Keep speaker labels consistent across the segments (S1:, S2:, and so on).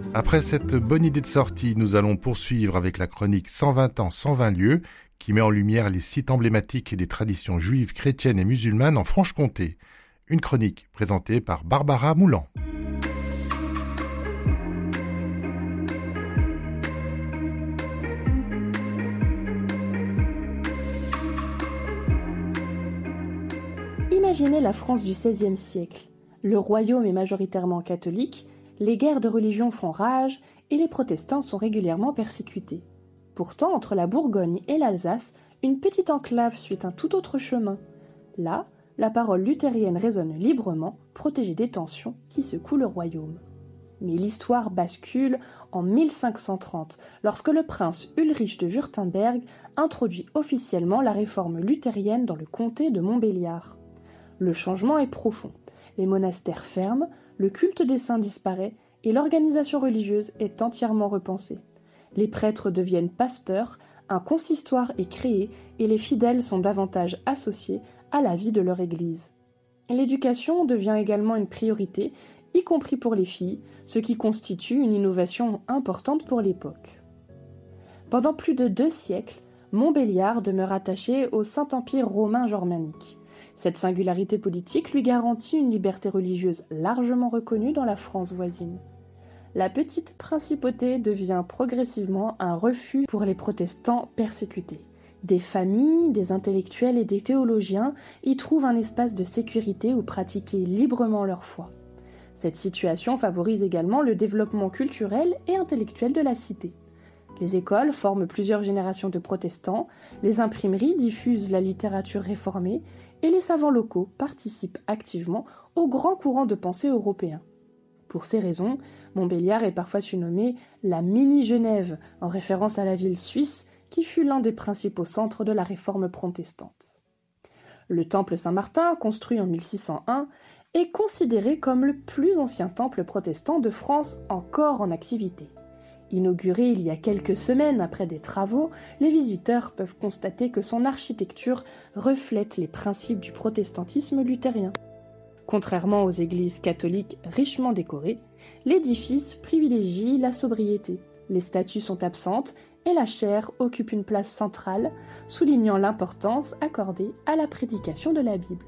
S1: Après cette bonne idée de sortie, nous allons poursuivre avec la chronique 120 ans, 120 lieux, qui met en lumière les sites emblématiques des traditions juives, chrétiennes et musulmanes en Franche-Comté. Une chronique présentée par Barbara Moulan.
S2: Imaginez la France du XVIe siècle. Le royaume est majoritairement catholique, les guerres de religion font rage et les protestants sont régulièrement persécutés. Pourtant, entre la Bourgogne et l'Alsace, une petite enclave suit un tout autre chemin. Là, la parole luthérienne résonne librement, protégée des tensions qui secouent le royaume. Mais l'histoire bascule en 1530, lorsque le prince Ulrich de Wurtemberg introduit officiellement la réforme luthérienne dans le comté de Montbéliard. Le changement est profond. Les monastères ferment, le culte des saints disparaît et l'organisation religieuse est entièrement repensée. Les prêtres deviennent pasteurs, un consistoire est créé et les fidèles sont davantage associés à la vie de leur église. L'éducation devient également une priorité, y compris pour les filles, ce qui constitue une innovation importante pour l'époque. Pendant plus de 2 siècles, Montbéliard demeure attaché au Saint-Empire romain germanique. Cette singularité politique lui garantit une liberté religieuse largement reconnue dans la France voisine. La petite principauté devient progressivement un refuge pour les protestants persécutés. Des familles, des intellectuels et des théologiens y trouvent un espace de sécurité où pratiquer librement leur foi. Cette situation favorise également le développement culturel et intellectuel de la cité. Les écoles forment plusieurs générations de protestants, les imprimeries diffusent la littérature réformée et les savants locaux participent activement au grand courant de pensée européen. Pour ces raisons, Montbéliard est parfois surnommée la mini-Genève, en référence à la ville suisse qui fut l'un des principaux centres de la réforme protestante. Le temple Saint-Martin, construit en 1601, est considéré comme le plus ancien temple protestant de France encore en activité. Inauguré il y a quelques semaines après des travaux, les visiteurs peuvent constater que son architecture reflète les principes du protestantisme luthérien. Contrairement aux églises catholiques richement décorées, l'édifice privilégie la sobriété. Les statues sont absentes et la chaire occupe une place centrale, soulignant l'importance accordée à la prédication de la Bible.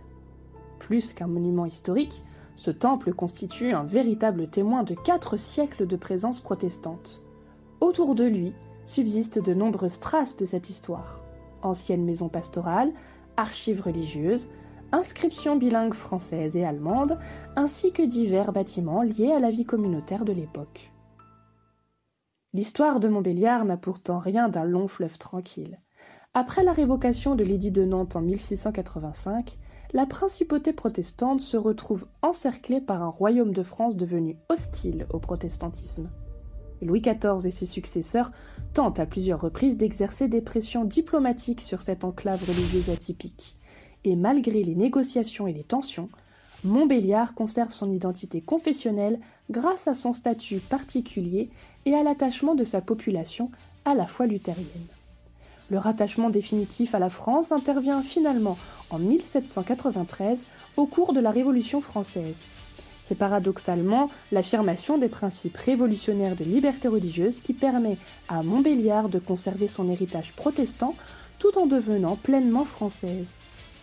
S2: Plus qu'un monument historique, ce temple constitue un véritable témoin de 4 siècles de présence protestante. Autour de lui subsistent de nombreuses traces de cette histoire. Anciennes maisons pastorales, archives religieuses, inscriptions bilingues françaises et allemandes, ainsi que divers bâtiments liés à la vie communautaire de l'époque. L'histoire de Montbéliard n'a pourtant rien d'un long fleuve tranquille. Après la révocation de l'édit de Nantes en 1685, la principauté protestante se retrouve encerclée par un royaume de France devenu hostile au protestantisme. Louis XIV et ses successeurs tentent à plusieurs reprises d'exercer des pressions diplomatiques sur cette enclave religieuse atypique. Et malgré les négociations et les tensions, Montbéliard conserve son identité confessionnelle grâce à son statut particulier et à l'attachement de sa population à la foi luthérienne. Le rattachement définitif à la France intervient finalement en 1793 au cours de la Révolution française. C'est paradoxalement l'affirmation des principes révolutionnaires de liberté religieuse qui permet à Montbéliard de conserver son héritage protestant tout en devenant pleinement française.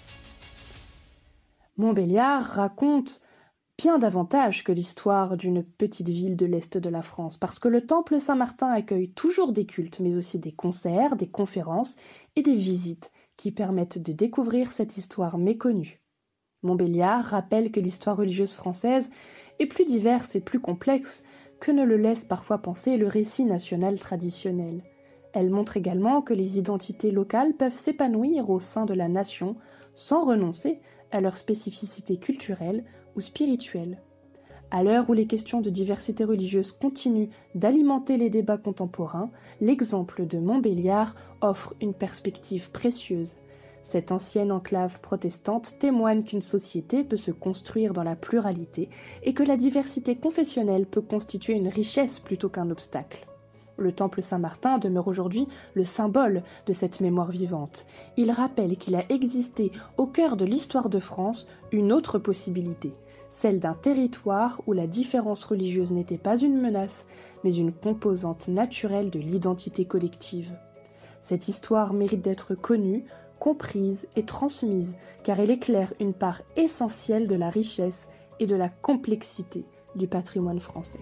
S2: Montbéliard raconte bien davantage que l'histoire d'une petite ville de l'Est de la France, parce que le temple Saint-Martin accueille toujours des cultes, mais aussi des concerts, des conférences et des visites qui permettent de découvrir cette histoire méconnue. Montbéliard rappelle que l'histoire religieuse française est plus diverse et plus complexe que ne le laisse parfois penser le récit national traditionnel. Elle montre également que les identités locales peuvent s'épanouir au sein de la nation sans renoncer à leur spécificité culturelle ou spirituelle. À l'heure où les questions de diversité religieuse continuent d'alimenter les débats contemporains, l'exemple de Montbéliard offre une perspective précieuse. Cette ancienne enclave protestante témoigne qu'une société peut se construire dans la pluralité et que la diversité confessionnelle peut constituer une richesse plutôt qu'un obstacle. Le temple Saint-Martin demeure aujourd'hui le symbole de cette mémoire vivante. Il rappelle qu'il a existé au cœur de l'histoire de France une autre possibilité, celle d'un territoire où la différence religieuse n'était pas une menace, mais une composante naturelle de l'identité collective. Cette histoire mérite d'être connue, comprise et transmise, car elle éclaire une part essentielle de la richesse et de la complexité du patrimoine français.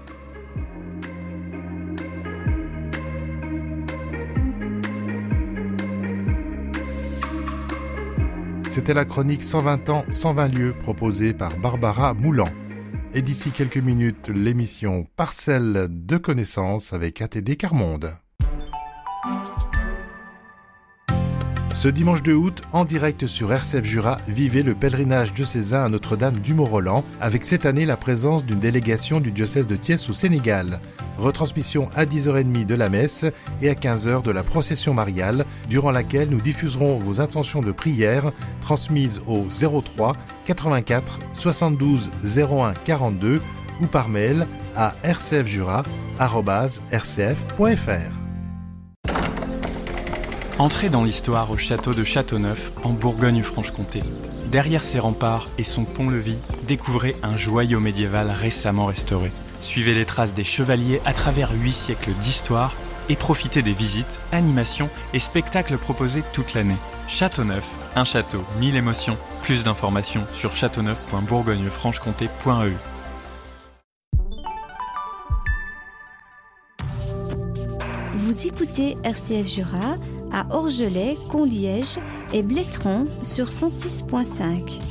S1: C'était la chronique 120 ans, 120 lieux proposée par Barbara Moulan. Et d'ici quelques minutes, l'émission Parcelle de connaissances avec ATD Carmonde. Ce dimanche 2 août, en direct sur RCF Jura, vivez le pèlerinage diocésain à Notre-Dame du Mont-Roland, avec cette année la présence d'une délégation du diocèse de Thiès au Sénégal. Retransmission à 10h30 de la messe et à 15h de la procession mariale, durant laquelle nous diffuserons vos intentions de prière transmises au 03 84 72 01 42 ou par mail à rcfjura@rcf.fr.
S3: Entrez dans l'histoire au château de Châteauneuf, en Bourgogne-Franche-Comté. Derrière ses remparts et son pont-levis, découvrez un joyau médiéval récemment restauré. Suivez les traces des chevaliers à travers 8 siècles d'histoire et profitez des visites, animations et spectacles proposés toute l'année. Châteauneuf, un château, 1000 émotions. Plus d'informations sur châteauneuf.bourgognefranche-comté.eu.
S4: Vous écoutez RCF Jura à Orgelet, Conliège et Blétron sur 106.5.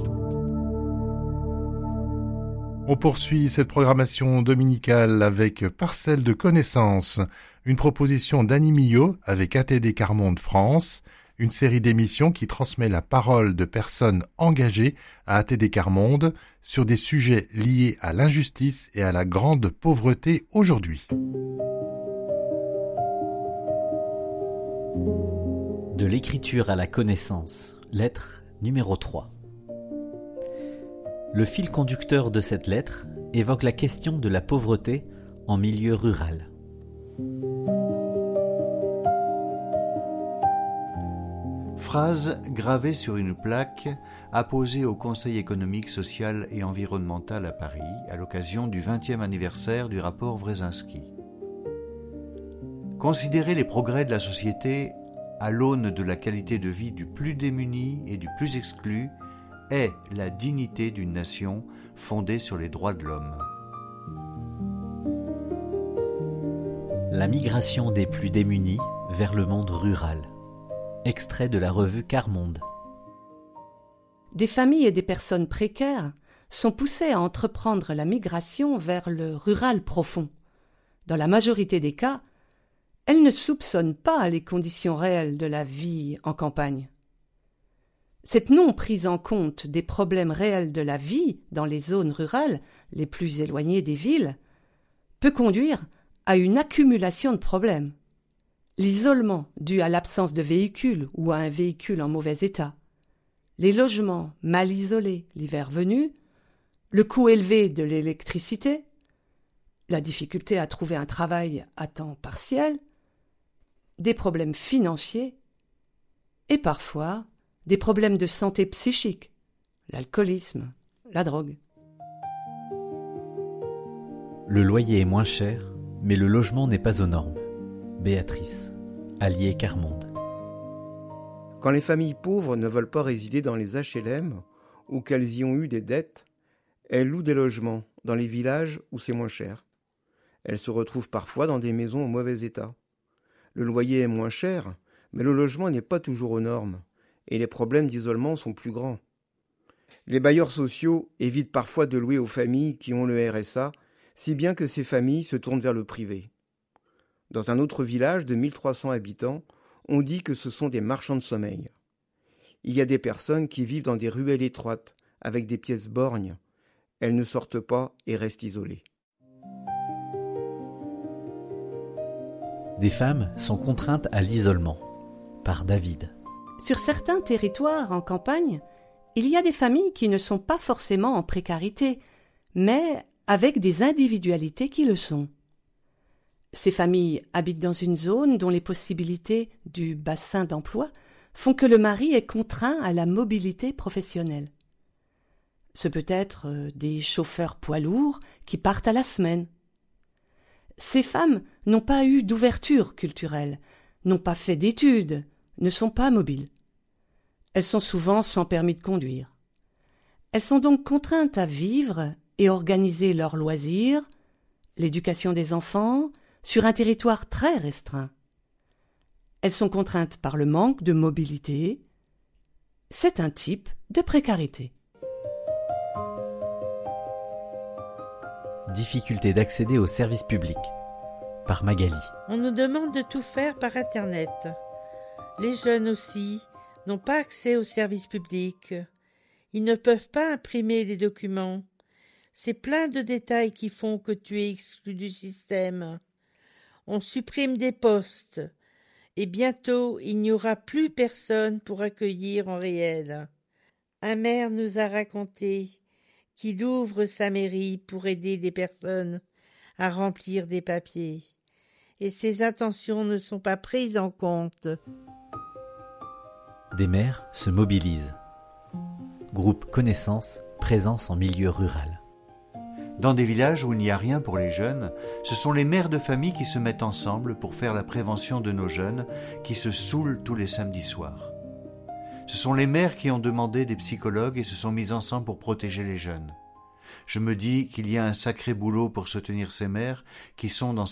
S1: On poursuit cette programmation dominicale avec Parcelle de connaissances, une proposition d'Annie Millot avec ATD Carmonde France, une série d'émissions qui transmet la parole de personnes engagées à ATD Carmonde sur des sujets liés à l'injustice et à la grande pauvreté aujourd'hui.
S5: De l'écriture à la connaissance, lettre numéro 3. Le fil conducteur de cette lettre évoque la question de la pauvreté en milieu rural.
S6: Phrase gravée sur une plaque apposée au Conseil économique, social et environnemental à Paris à l'occasion du 20e anniversaire du rapport Wresinski. Considérer les progrès de la société à l'aune de la qualité de vie du plus démuni et du plus exclu est la dignité d'une nation fondée sur les droits de l'homme.
S5: La migration des plus démunis vers le monde rural. Extrait de la revue Carmonde.
S7: Des familles et des personnes précaires sont poussées à entreprendre la migration vers le rural profond. Dans la majorité des cas, elles ne soupçonnent pas les conditions réelles de la vie en campagne. Cette non-prise en compte des problèmes réels de la vie dans les zones rurales les plus éloignées des villes peut conduire à une accumulation de problèmes. L'isolement dû à l'absence de véhicule ou à un véhicule en mauvais état, les logements mal isolés l'hiver venu, le coût élevé de l'électricité, la difficulté à trouver un travail à temps partiel, des problèmes financiers et parfois des problèmes de santé psychique, l'alcoolisme, la drogue.
S5: Le loyer est moins cher, mais le logement n'est pas aux normes. Béatrice, alliée Carmonde.
S8: Quand les familles pauvres ne veulent pas résider dans les HLM ou qu'elles y ont eu des dettes, elles louent des logements dans les villages où c'est moins cher. Elles se retrouvent parfois dans des maisons en mauvais état. Le loyer est moins cher, mais le logement n'est pas toujours aux normes, et les problèmes d'isolement sont plus grands. Les bailleurs sociaux évitent parfois de louer aux familles qui ont le RSA, si bien que ces familles se tournent vers le privé. Dans un autre village de 1300 habitants, on dit que ce sont des marchands de sommeil. Il y a des personnes qui vivent dans des ruelles étroites, avec des pièces borgnes. Elles ne sortent pas et restent isolées.
S5: Des femmes sont contraintes à l'isolement. Par David.
S7: Sur certains territoires en campagne, il y a des familles qui ne sont pas forcément en précarité, mais avec des individualités qui le sont. Ces familles habitent dans une zone dont les possibilités du bassin d'emploi font que le mari est contraint à la mobilité professionnelle. Ce peut être des chauffeurs poids lourds qui partent à la semaine. Ces femmes n'ont pas eu d'ouverture culturelle, n'ont pas fait d'études, ne sont pas mobiles. Elles sont souvent sans permis de conduire. Elles sont donc contraintes à vivre et organiser leurs loisirs, l'éducation des enfants, sur un territoire très restreint. Elles sont contraintes par le manque de mobilité. C'est un type de précarité.
S5: Difficulté d'accéder aux services publics. Par Magali.
S9: On nous demande de tout faire par Internet. Les jeunes aussi n'ont pas accès aux services publics. Ils ne peuvent pas imprimer les documents. C'est plein de détails qui font que tu es exclu du système. On supprime des postes. Et bientôt, il n'y aura plus personne pour accueillir en réel. Un maire nous a raconté qu'il ouvre sa mairie pour aider les personnes à remplir des papiers. Et ses intentions ne sont pas prises en compte.
S5: Des maires se mobilisent. Groupe Connaissance, présence en milieu rural.
S6: Dans des villages où il n'y a rien pour les jeunes, ce sont les mères de famille qui se mettent ensemble pour faire la prévention de nos jeunes qui se saoulent tous les samedis soirs. Ce sont les mères qui ont demandé des psychologues et se sont mises ensemble pour protéger les jeunes. Je me dis qu'il y a un sacré boulot pour soutenir ces mères qui sont dans